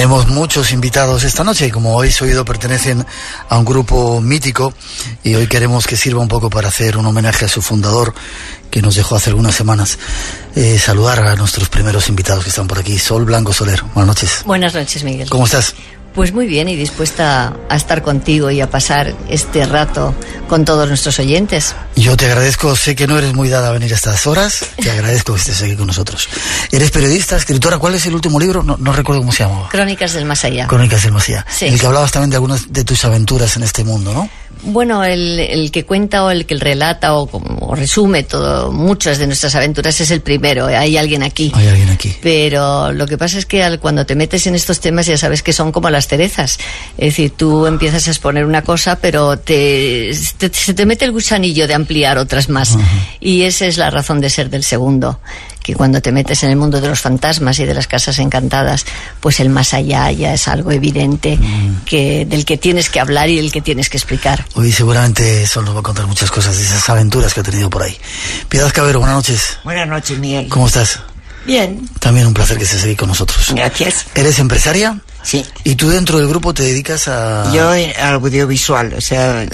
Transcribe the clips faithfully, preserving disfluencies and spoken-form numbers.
Tenemos muchos invitados esta noche y como habéis oído pertenecen a un grupo mítico y hoy queremos que sirva un poco para hacer un homenaje a su fundador que nos dejó hace algunas semanas. Eh, saludar a nuestros primeros invitados que están por aquí. Sol Blanco Soler, buenas noches. Buenas noches, Miguel. ¿Cómo estás? Pues muy bien y dispuesta a estar contigo y a pasar este rato con todos nuestros oyentes. Yo te agradezco, sé que no eres muy dada a venir a estas horas, te agradezco que estés aquí con nosotros. Eres periodista, escritora, ¿cuál es el último libro? No, no recuerdo cómo se llamaba. Crónicas del Más Allá. Crónicas del Más Allá. Sí. En el que hablabas también de algunas de tus aventuras en este mundo, ¿no? Bueno, el, el que cuenta o el que relata o, o resume todo, muchas de nuestras aventuras es el primero. Hay alguien aquí. Hay alguien aquí. Pero lo que pasa es que al, cuando te metes en estos temas ya sabes que son como las cerezas. Es decir, tú empiezas a exponer una cosa, pero te, te, se te mete el gusanillo de ampliar otras más. Uh-huh. Y esa es la razón de ser del segundo. Que cuando te metes en el mundo de los fantasmas y de las casas encantadas, pues el más allá ya es algo evidente mm. que del que tienes que hablar y del que tienes que explicar. Hoy seguramente Sol nos va a contar muchas cosas de esas aventuras que ha tenido por ahí. Piedad Cabero, buenas noches. Buenas noches, Miguel. ¿Cómo estás? Bien. También un placer que estés aquí con nosotros. Gracias. ¿Eres empresaria? Sí. ¿Y tú dentro del grupo te dedicas a...? Yo al audiovisual, o sea,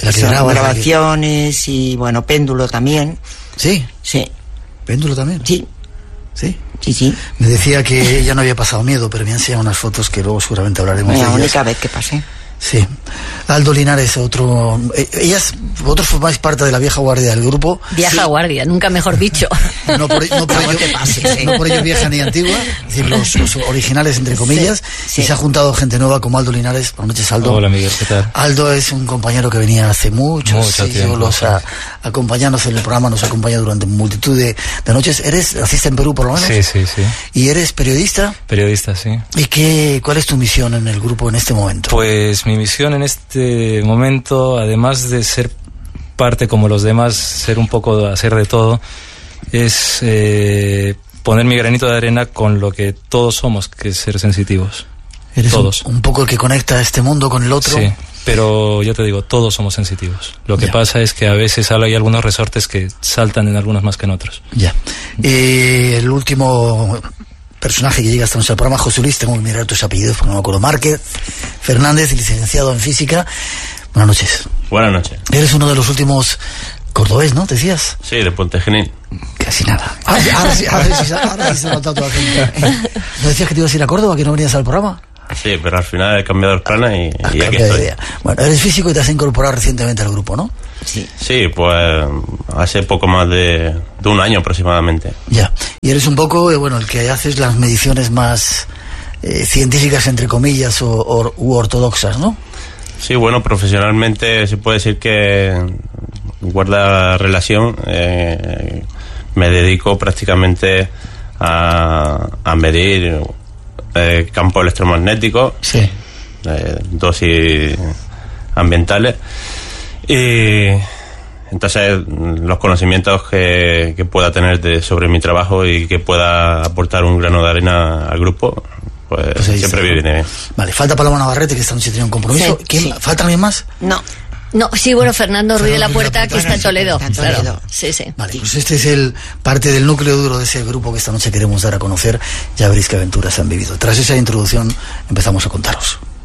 grabaciones y, bueno, péndulo también. ¿Sí? Sí. ¿Péndulo también? Sí. ¿Sí? Sí, sí. Me decía que ella no había pasado miedo, pero me ha enseñado unas fotos que luego seguramente hablaremos la de ellas. La única vez que pasé. Sí. Aldo Linares, otro... Eh, ellas, vosotros formáis parte de la vieja guardia del grupo. Vieja sí. guardia, nunca mejor dicho. No por, no por ello, pases, ¿eh? No por ello vieja ni antigua, es decir, los, los originales entre comillas. Sí, sí. Y se ha juntado gente nueva como Aldo Linares. Buenas noches, Aldo. Hola, Miguel, ¿qué tal? Aldo es un compañero que venía hace muchos Mucho siglos a acompañarnos en el programa, nos acompaña durante multitud de, de noches. ¿Eres, naciste en Perú por lo menos? Sí, sí, sí. ¿Y eres periodista? Periodista, sí. ¿Y qué, cuál es tu misión en el grupo en este momento? Pues mi misión en este momento, además de ser parte como los demás, ser un poco, hacer de todo, es eh, poner mi granito de arena con lo que todos somos, que es ser sensitivos. Eres todos. Un, un poco el que conecta este mundo con el otro. Sí, pero yo te digo, todos somos sensitivos. Lo que ya. pasa es que a veces hay algunos resortes que saltan en algunos más que en otros. Ya. Eh, el último personaje que llega hasta nuestro programa, José Luis, tengo que mirar tus apellidos porque no me acuerdo. Márquez Fernández, licenciado en física. Buenas noches. Buenas noches. Eres uno de los últimos cordobés, ¿no? ¿Decías? Sí, de Puente Genil. Casi nada. Ahora, ahora, sí, ahora, sí, ahora sí se ha notado toda la gente. ¿No decías que te ibas a ir a Córdoba, que no venías al programa? Sí, pero al final he cambiado los planes y, ah, y aquí estoy. Bueno, eres físico y te has incorporado recientemente al grupo, ¿no? Sí. Sí, pues hace poco más de, de un año aproximadamente. Ya. Y eres un poco, eh, bueno, el que haces las mediciones más eh, científicas, entre comillas, o, o u ortodoxas, ¿no? Sí, bueno, profesionalmente se puede decir que guarda relación. Eh, me dedico prácticamente a, a medir eh, campo electromagnético, sí. eh, dosis ambientales, y entonces los conocimientos que, que pueda tener de, sobre mi trabajo y que pueda aportar un grano de arena al grupo, pues, pues siempre viene bien. Vale, falta Paloma Navarrete, que esta noche tiene un compromiso. Sí, ¿Quién, sí. ¿Falta alguien más? No. No, sí, bueno, Fernando Ruiz de la Puerta, que está en Toledo. Está en Toledo. Claro. Sí, sí. Vale, pues este es el parte del núcleo duro de ese grupo que esta noche queremos dar a conocer. Ya veréis qué aventuras han vivido. Tras esa introducción empezamos a contaros.